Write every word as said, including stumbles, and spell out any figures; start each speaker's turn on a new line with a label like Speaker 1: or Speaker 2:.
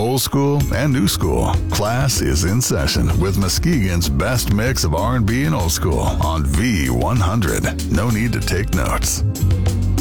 Speaker 1: Old school and new school. Class is in session with Muskegon's best mix of R and B and old school on V one hundred. No need to take notes.